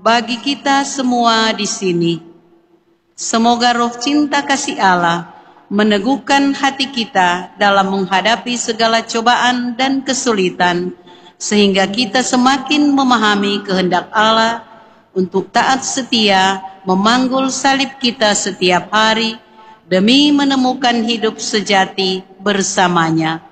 bagi kita semua di sini. Semoga roh cinta kasih Allah meneguhkan hati kita dalam menghadapi segala cobaan dan kesulitan, sehingga kita semakin memahami kehendak Allah untuk taat setia memanggul salib kita setiap hari demi menemukan hidup sejati bersamanya.